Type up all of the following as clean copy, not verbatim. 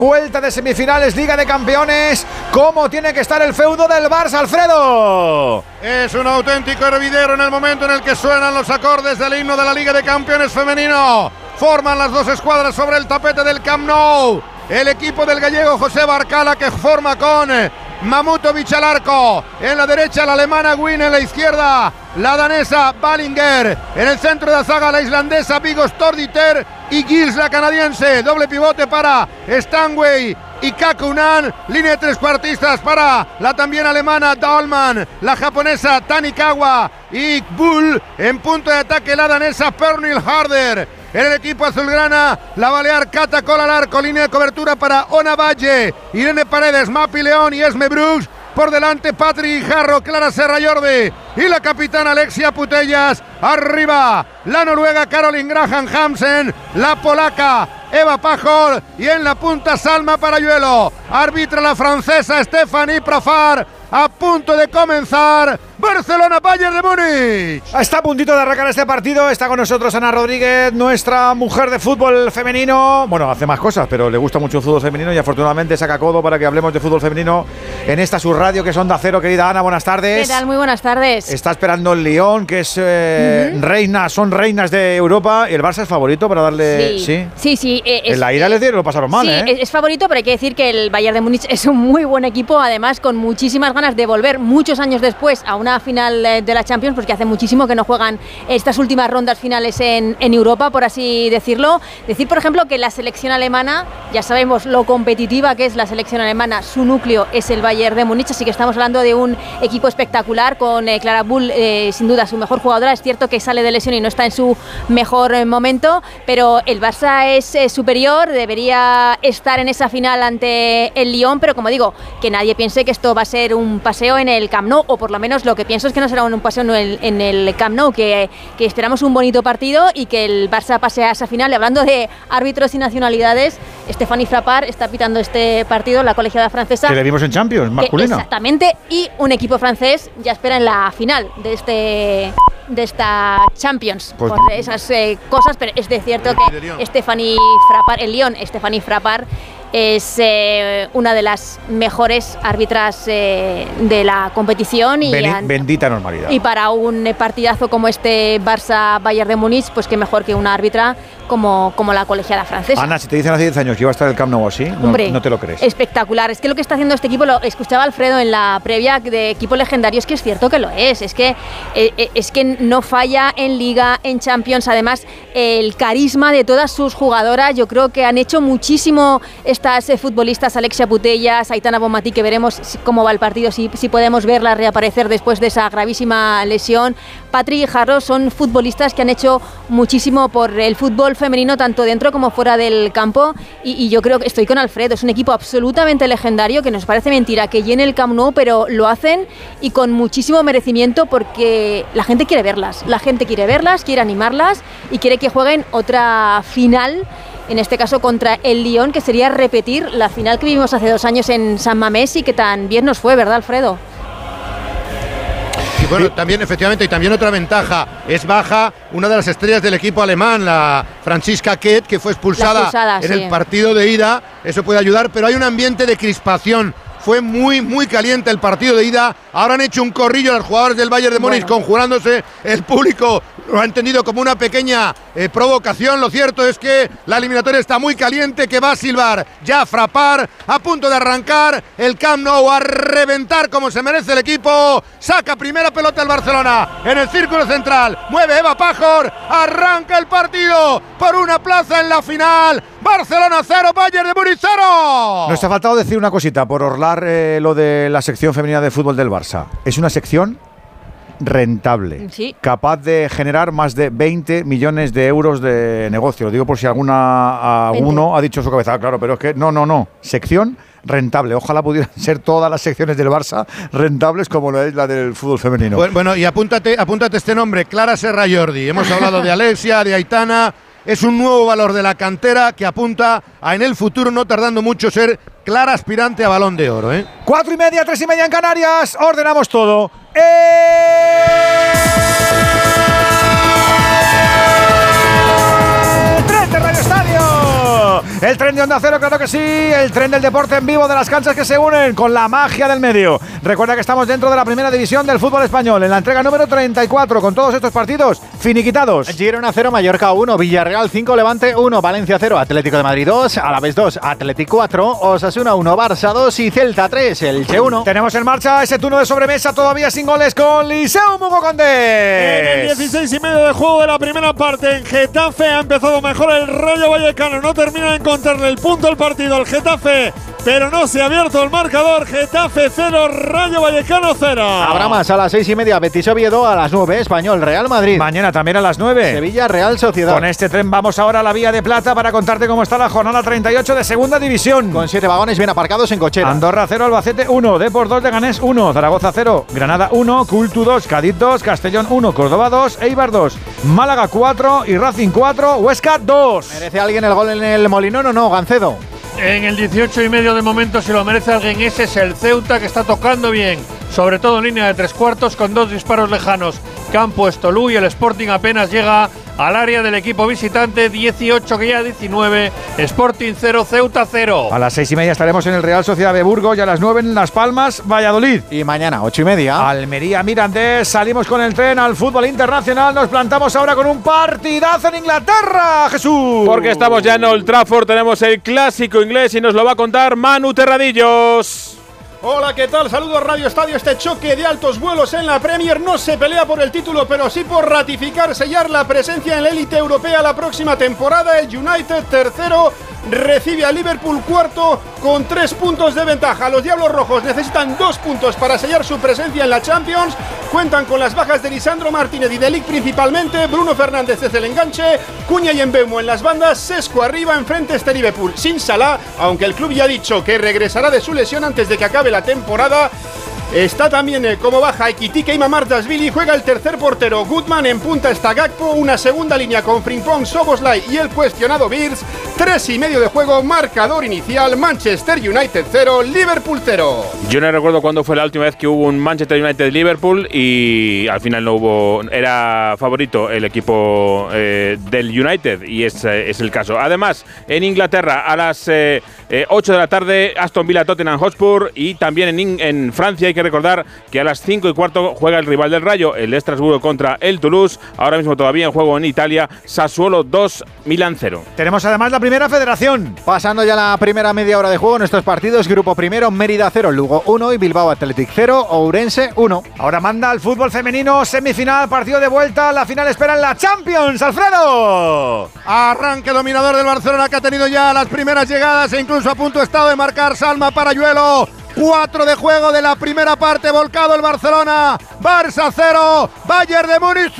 Vuelta de semifinales, Liga de Campeones. ¿Cómo tiene que estar el feudo del Barça, Alfredo? Es un auténtico hervidero en el momento en el que suenan los acordes del himno de la Liga de Campeones femenino. Forman las dos escuadras sobre el tapete del Camp Nou. El equipo del gallego José Barcala, que forma con Mamutovic al arco. En la derecha la alemana Wynn, en la izquierda la danesa Ballinger. En el centro de la zaga la islandesa Viggo Storditer y Gilles, la canadiense. Doble pivote para Stanway y Kakunan. Línea de trecuartistas para la también alemana Dahlmann, la japonesa Tanikawa y Bull. En punto de ataque la danesa Pernille Harder. En el equipo azulgrana, la balear Cata Coll al arco, línea de cobertura para Ona Valle, Irene Paredes, Mapi León y Esme Brooks. Por delante Patrick Guijarro, Clara Serra Jordi y la capitana Alexia Putellas. Arriba la noruega Caroline Graham Hansen, la polaca Eva Pajor y en la punta Salma Parayuelo. Arbitra la francesa Stephanie Profar. A punto de comenzar Barcelona-Bayern de Múnich. Está a puntito de arrancar este partido. Está con nosotros Ana Rodríguez, nuestra mujer de fútbol femenino. Bueno, hace más cosas, pero le gusta mucho el fútbol femenino y afortunadamente saca codo para que hablemos de fútbol femenino en esta subradio que es Onda Cero. Querida Ana, buenas tardes. ¿Qué tal? Muy buenas tardes. Está esperando el Lyon, que es son reinas de Europa, y el Barça es favorito para darle... Sí. En la ida les dieron, lo pasaron mal, sí, es favorito, pero hay que decir que el Bayern de Múnich es un muy buen equipo, además con muchísimas ganas de volver muchos años después a una final de la Champions, porque hace muchísimo que no juegan estas últimas rondas finales en Europa, por así decirlo. Decir, por ejemplo, que la selección alemana, ya sabemos lo competitiva que es la selección alemana, su núcleo es el Bayern de Múnich, así que estamos hablando de un equipo espectacular con Clara Bull, sin duda su mejor jugadora. Es cierto que sale de lesión y no está en su mejor momento, pero el Barça es superior, debería estar en esa final ante el Lyon, pero como digo, que nadie piense que esto va a ser un paseo en el Camp Nou, o por lo menos lo que pienso es que no será un paseo en el Camp Nou, que esperamos un bonito partido y que el Barça pase a esa final. Y hablando de árbitros y nacionalidades, Stéphanie Frappart está pitando este partido, la colegiada francesa. Que le vimos en Champions, masculina. Exactamente, y un equipo francés ya espera en la final de esta Champions, pues, por esas cosas, pero es de cierto que Stéphanie Frappart es una de las mejores árbitras de la competición bendita normalidad. Y para un partidazo como este Barça-Bayern de Múnich, pues qué mejor que una árbitra como la colegiada francesa. Ana, si te dicen hace 10 años que iba a estar el Camp Nou así, no te lo crees. Espectacular. Es que lo que está haciendo este equipo, lo escuchaba Alfredo en la previa de equipo legendario, es que es cierto que lo es. Es que no falla en Liga, en Champions. Además, el carisma de todas sus jugadoras, yo creo que han hecho muchísimo estas futbolistas, Alexia Putellas, Aitana Bonmatí, que veremos cómo va el partido, si podemos verla reaparecer después de esa gravísima lesión. Patrick Guijarro, son futbolistas que han hecho muchísimo por el fútbol femenino, tanto dentro como fuera del campo, y yo creo que estoy con Alfredo, es un equipo absolutamente legendario, que nos parece mentira que llene el Camp Nou, pero lo hacen y con muchísimo merecimiento, porque la gente quiere verlas, quiere animarlas y quiere que jueguen otra final, en este caso contra el Lyon, que sería repetir la final que vivimos hace 2 años en San Mamés y que tan bien nos fue, ¿verdad, Alfredo? Y bueno, también efectivamente, y también otra ventaja, es baja una de las estrellas del equipo alemán, la Franziska Kett, que fue expulsada en el partido de ida. Eso puede ayudar, pero hay un ambiente de crispación. Fue muy, muy caliente el partido de ida. Ahora han hecho un corrillo los jugadores del Bayern de Múnich, conjurándose. El público lo ha entendido como una pequeña provocación. Lo cierto es que la eliminatoria está muy caliente, que va a silbar ya Frappart, a punto de arrancar el Camp Nou, a reventar como se merece el equipo. Saca primera pelota el Barcelona en el círculo central. Mueve Eva Pajor. Arranca el partido por una plaza en la final. Barcelona 0, Bayern de Múnich 0. Nos ha faltado decir una cosita por orlar lo de la sección femenina de fútbol del Barça. Es una sección rentable, capaz de generar más de 20 millones de euros de negocio. Lo digo por si alguno ha dicho en su cabeza, claro, pero es que no. Sección rentable. Ojalá pudieran ser todas las secciones del Barça rentables como lo es la del fútbol femenino. Bueno, y apúntate este nombre, Clara Serra Jordi. Hemos hablado de Alexia, de Aitana. Es un nuevo valor de la cantera que apunta a, en el futuro, no tardando mucho, ser clara aspirante a Balón de Oro, 4:30, 3:30 en Canarias. Ordenamos todo. Tren de Radio Estadio. El tren de Onda Cero, claro que sí. El tren del deporte en vivo de las canchas que se unen con la magia del medio. Recuerda que estamos dentro de la primera división del fútbol español, en la entrega número 34, con todos estos partidos finiquitados. Girona 0, Mallorca 1, Villarreal 5, Levante 1, Valencia 0, Atlético de Madrid 2, Alavés 2, Atlético 4, Osasuna 1, Barça 2 y Celta 3, Elche 1. Tenemos en marcha ese turno de sobremesa todavía sin goles con Liceo Mugo Condés. En el 16 y medio de juego de la primera parte, en Getafe ha empezado mejor el Rayo Vallecano. No termina de encontrarle el punto al partido al Getafe, pero no se ha abierto el marcador. Getafe 0, Rayo Vallecano 0. Habrá más a las 6:30, Betis Oviedo, a las 9, Español Real Madrid. Mañana también a las 9. Sevilla Real Sociedad. Con este tren vamos ahora a la Vía de Plata para contarte cómo está la jornada 38 de Segunda División. Con 7 vagones bien aparcados en cochera. Andorra 0, Albacete 1, Depor 2, Leganés 1, Zaragoza 0, Granada 1, Cultu 2, Cádiz 2, Castellón 1, Córdoba 2, Eibar 2, Málaga 4 y Racing 4, Huesca 2. ¿Merece alguien el gol en el Molinón o no, Gancedo? En el 18 y medio de momento, si lo merece alguien, ese es el Ceuta, que está tocando bien, sobre todo en línea de 3/4 con 2 disparos lejanos que han puesto Lu, y el Sporting apenas llega al área del equipo visitante. 18 que ya 19, Sporting 0, Ceuta 0. A las 6:30 estaremos en el Real Sociedad de Burgos y a las 9 en Las Palmas, Valladolid. Y mañana 8:30 Almería Mirandés. Salimos con el tren al fútbol internacional. Nos plantamos ahora con un partidazo en Inglaterra, Jesús. Porque estamos ya en Old Trafford, tenemos el clásico inglés y nos lo va a contar Manu Terradillos. Hola, ¿qué tal? Saludos Radio Estadio. Este choque de altos vuelos en la Premier no se pelea por el título, pero sí por ratificar, sellar la presencia en la élite europea la próxima temporada. El United, tercero, recibe a Liverpool, cuarto, con 3 puntos de ventaja. Los Diablos Rojos necesitan 2 puntos para sellar su presencia en la Champions. Cuentan con las bajas de Lisandro Martínez y de Ligt principalmente. Bruno Fernández desde el enganche, Cuña y Mbeumo en las bandas, Sesco arriba. Enfrente este Liverpool sin Salah, aunque el club ya ha dicho que regresará de su lesión antes de que acabe la temporada. Está también como baja Ekitike y Mamardashvili. Juega el tercer portero Goodman. En punta está Gakpo. Una segunda línea con Frimpong, Szoboszlai y el cuestionado Birz. 3:30 de juego. Marcador inicial: Manchester United 0, Liverpool 0. Yo no recuerdo cuándo fue la última vez que hubo un Manchester United-Liverpool y al final no hubo. Era favorito el equipo del United y es el caso. Además, en Inglaterra a las 8 de la tarde, Aston Villa-Tottenham Hotspur, y también en Francia hay que recordar que a las 5:15 juega el rival del Rayo, el Estrasburgo contra el Toulouse. Ahora mismo todavía en juego en Italia, Sassuolo 2, Milán 0. Tenemos además la primera federación. Pasando ya la primera media hora de juego en estos partidos. Grupo primero, Mérida 0, Lugo 1 y Bilbao Athletic 0, Ourense 1. Ahora manda el fútbol femenino, semifinal, partido de vuelta. La final espera en la Champions, Alfredo. Arranque dominador del Barcelona, que ha tenido ya las primeras llegadas e incluso a punto estado de marcar Salma Parayuelo. 4 de juego de la primera parte, volcado el Barcelona. Barça 0, Bayern de Múnich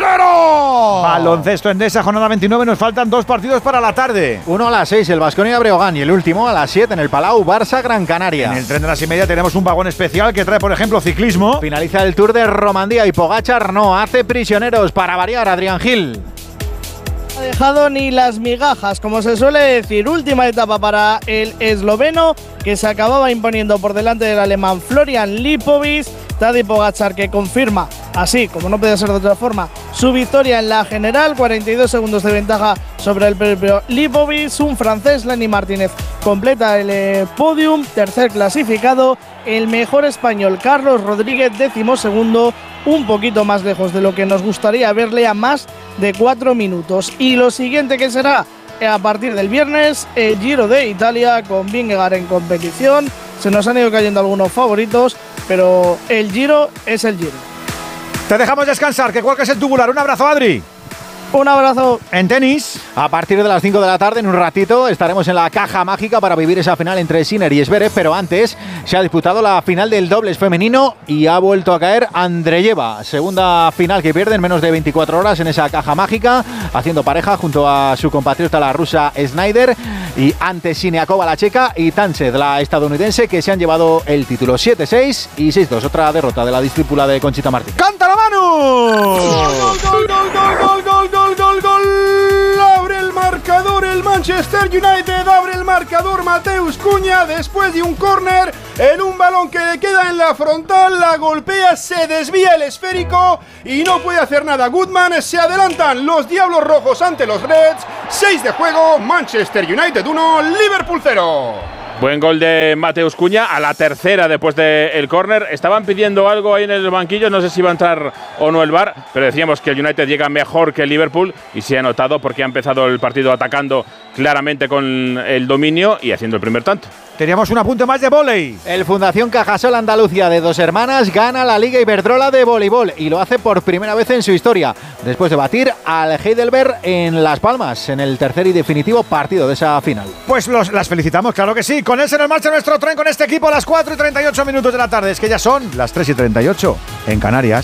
0. Baloncesto Endesa, jornada 29, nos faltan 2 partidos para la tarde. Uno a las 6, el Baskonia Breogán, y el último a las 7 en el Palau, Barça Gran Canaria. En el tren de las 6:30 tenemos un vagón especial que trae, por ejemplo, ciclismo. Finaliza el Tour de Romandía y Pogačar no hace prisioneros, para variar, Adrián Gil. Ha dejado ni las migajas, como se suele decir. Última etapa para el esloveno, que se acababa imponiendo por delante del alemán Florian Lipovic. Tadej Pogačar, que confirma, así como no puede ser de otra forma, su victoria en la general. 42 segundos de ventaja sobre el propio Lipovic. Un francés, Lenny Martínez, completa el podium. Tercer clasificado, el mejor español, Carlos Rodríguez, 12º, un poquito más lejos de lo que nos gustaría verle, a más de 4 minutos. Y lo siguiente que será a partir del viernes, el Giro de Italia, con Vingegaard en competición. Se nos han ido cayendo algunos favoritos, pero el Giro es el Giro. Te dejamos descansar, que cuelgues el tubular. Un abrazo, Adri. Un abrazo. En tenis, a partir de las 5 de la tarde, en un ratito, estaremos en la caja mágica para vivir esa final entre Sinner y Zverev, pero antes se ha disputado la final del dobles femenino y ha vuelto a caer Andreyeva. Segunda final que pierde en menos de 24 horas en esa caja mágica, haciendo pareja junto a su compatriota, la rusa Snyder, y ante Siniakova, la checa, y Tánchez, la estadounidense, que se han llevado el título 7-6 y 6-2. Otra derrota de la discípula de Conchita Martín. ¡Cántalo, Manu! ¡Gol, gol, gol, gol, gol, gol, gol, gol! ¡Abre el marcador! marcador el Manchester United, abre el marcador Mateus Cunha después de un córner en un balón que le queda en la frontal, la golpea, se desvía el esférico y no puede hacer nada. Goodman, se adelantan los Diablos Rojos ante los Reds, 6 de juego, Manchester United 1, Liverpool 0. Buen gol de Mateus Cunha a la tercera después del córner. Estaban pidiendo algo ahí en el banquillo, no sé si iba a entrar o no el VAR, pero decíamos que el United llega mejor que el Liverpool y se ha notado porque ha empezado el partido atacando claramente con el dominio y haciendo el primer tanto. Teníamos un apunte más de vóley. El Fundación Cajasol Andalucía de Dos Hermanas gana la Liga Iberdrola de voleibol y lo hace por primera vez en su historia, después de batir al Heidelberg en Las Palmas en el tercer y definitivo partido de esa final. Pues las felicitamos, claro que sí. Con él se nos marcha nuestro tren con este equipo a las 4:38 minutos de la tarde. Es que ya son las 3:38 en Canarias.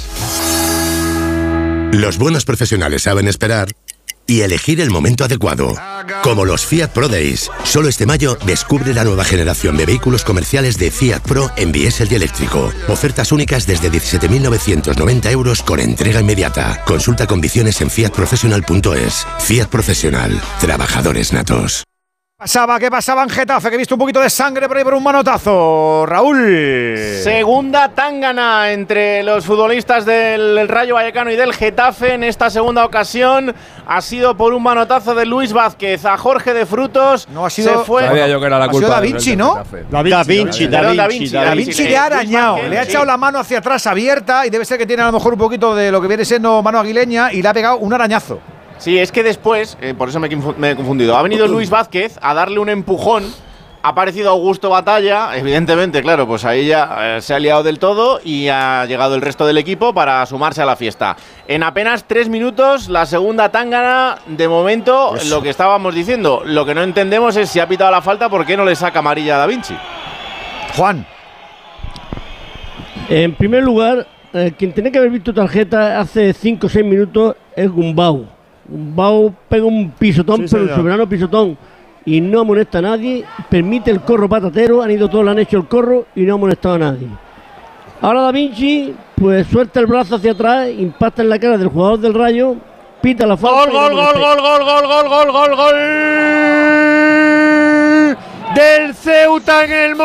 Los buenos profesionales saben esperar y elegir el momento adecuado. Como los Fiat Pro Days. Solo este mayo descubre la nueva generación de vehículos comerciales de Fiat Pro en diésel y eléctrico. Ofertas únicas desde 17.990 euros con entrega inmediata. Consulta condiciones en fiatprofessional.es. Fiat Profesional. Trabajadores natos. ¿Qué pasaba en Getafe? Que he visto un poquito de sangre por ahí por un manotazo. Raúl. Segunda tángana entre los futbolistas del Rayo Vallecano y del Getafe. En esta segunda ocasión ha sido por un manotazo de Luis Vázquez a Jorge de Frutos. No ha sido. Se fue. Sabía yo que era la culpa. Da Vinci, ¿no? Da Vinci le ha arañado. Le ha echado la mano hacia atrás abierta y debe ser que tiene a lo mejor un poquito de lo que viene siendo mano aguileña y le ha pegado un arañazo. Sí, es que después, por eso me he confundido, ha venido Luis Vázquez a darle un empujón, ha aparecido Augusto Batalla, evidentemente, claro, pues ahí ya se ha liado del todo y ha llegado el resto del equipo para sumarse a la fiesta. En apenas 3 minutos, la segunda tángana, de momento, lo que estábamos diciendo, lo que no entendemos es si ha pitado la falta, ¿por qué no le saca amarilla a Da Vinci? Juan. En primer lugar, quien tenía que haber visto tarjeta hace 5 o 6 minutos es Gumbau. Gumbau pega un pisotón, sí, pero un soberano pisotón y no amonesta a nadie, permite el corro patatero, han ido todos, le han hecho el corro y no ha amonestado a nadie. Ahora Da Vinci, pues suelta el brazo hacia atrás, impacta en la cara del jugador del Rayo, pita la falta. ¡Gol del Ceuta en el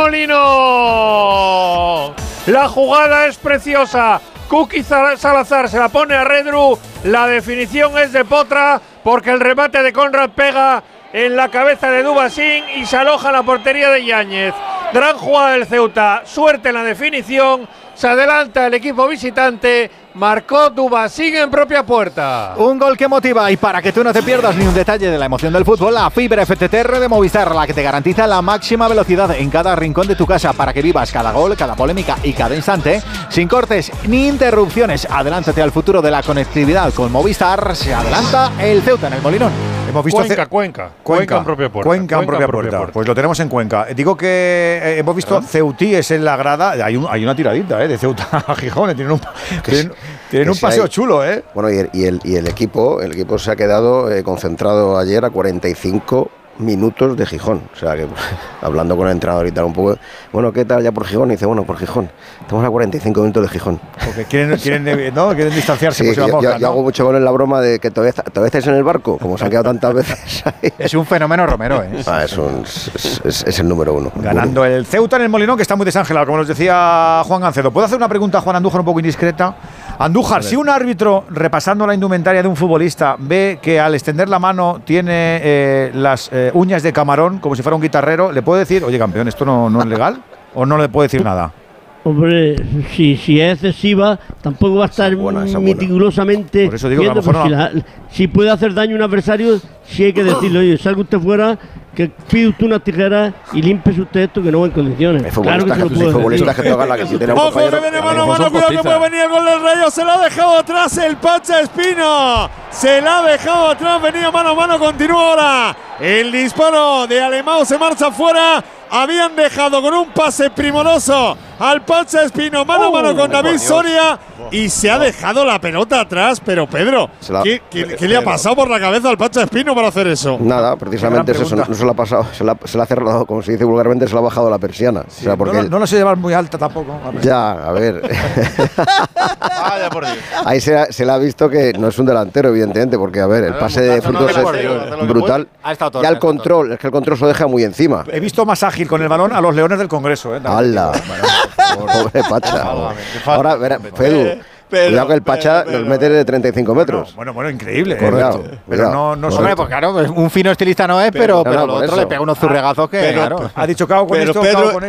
Molino! La jugada es preciosa. Kuki Salazar se la pone a Redru, la definición es de Potra porque el remate de Conrad pega en la cabeza de Dubasín y se aloja en la portería de Yáñez. Gran jugada del Ceuta, suerte en la definición, se adelanta el equipo visitante, marcó Dubasín en propia puerta. Un gol que motiva y para que tú no te pierdas ni un detalle de la emoción del fútbol, la fibra FTTR de Movistar, la que te garantiza la máxima velocidad en cada rincón de tu casa para que vivas cada gol, cada polémica y cada instante sin cortes ni interrupciones. Adelántate al futuro de la conectividad con Movistar. Se adelanta el Ceuta en el Molinón. Hemos visto Cuenca en propia puerta. Cuenca en propia puerta. Pues lo tenemos en Cuenca. Digo que hemos visto Ceutíes en la grada. Hay una tiradita de Ceuta a Gijón. Tienen un paseo chulo, Bueno, y el equipo se ha quedado concentrado ayer a 45 minutos de Gijón. O sea, que hablando con el entrenador y tal un poco, bueno, ¿qué tal ya por Gijón? Y dice, bueno, por Gijón. Estamos a 45 minutos de Gijón. Porque quieren distanciarse. Sí, yo hago mucho con la broma de que todavía estáis en el barco, como se han quedado tantas veces ahí. Es un fenómeno Romero, Es el número uno. Ganando el Ceuta en el Molinón, que está muy desangelado, como nos decía Juan Gancedo. ¿Puedo hacer una pregunta a Juan Andújar un poco indiscreta? Andújar, si un árbitro, repasando la indumentaria de un futbolista, ve que al extender la mano tiene las uñas de camarón, como si fuera un guitarrero, ¿le puede decir, oye, campeón, esto no es legal? ¿O no le puede decir nada? Hombre, si es excesiva, tampoco va a estar meticulosamente. Por eso digo viendo, que a lo mejor si puede hacer daño a un adversario, sí hay que decirle, oye, salga usted fuera, que pide usted una tijera y limpie usted esto que no va en condiciones. Claro que se lo puede decir. Ojo, que viene mano a mano, cuidado que puede venir el gol del Rayo, se lo ha dejado atrás el Pacha Espino. Se la ha dejado atrás, venía mano a mano, continúa ahora. El disparo de Alemão se marcha fuera. Habían dejado con un pase primoroso al Pacha Espino, mano a mano con David Soria, y se ha dejado la pelota atrás. Pero Pedro, ¿qué le ha pasado por la cabeza al Pacha Espino para hacer eso? Nada, precisamente eso, no se le ha pasado, se le ha cerrado, como se dice vulgarmente, se le ha bajado la persiana. Sí, o sea, porque no se lleva muy alta tampoco. Ya, a ver. Vaya por Dios. Ahí se le ha visto que no es un delantero, evidentemente, porque, a ver, el pase de Frutos es brutal. Y al control, es que el control se lo deja muy encima. He visto más ágil con el balón a los Leones del Congreso. ¡Hala! Pobre Pacha. Ahora, Fedu, cuidado que el Pacha los mete de 35 metros. Bueno, increíble. Cuidado. Pero no hombre, pues claro, un fino estilista no es, pero el otro le pega unos zurregazos que, claro. Ha dicho cao con esto, Pedro, cao con esto.